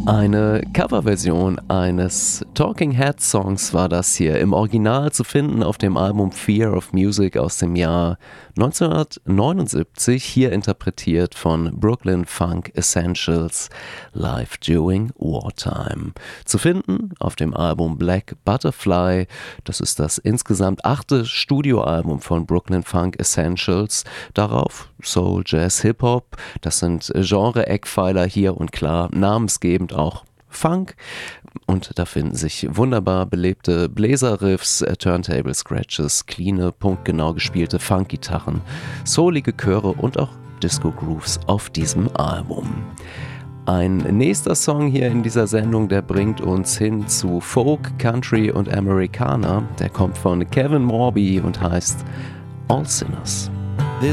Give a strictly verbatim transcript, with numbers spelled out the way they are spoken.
Eine Coverversion eines Talking Heads Songs war das hier, im Original zu finden auf dem Album Fear of Music aus dem Jahr neunzehnhundertneunundsiebzig, hier interpretiert von Brooklyn Funk Essentials, Live During Wartime. Zu finden auf dem Album Black Butterfly, das ist das insgesamt achte Studioalbum von Brooklyn Funk Essentials, darauf Soul, Jazz, Hip-Hop, das sind Genre-Eckpfeiler hier und klar namensgebend auch Funk, und da finden sich wunderbar belebte Bläserriffs, Turntable-Scratches, cleane, punktgenau gespielte Funkgitarren, soulige Chöre und auch Disco-Grooves auf diesem Album. Ein nächster Song hier in dieser Sendung, der bringt uns hin zu Folk, Country und Americana. Der kommt von Kevin Morby und heißt All Sinners.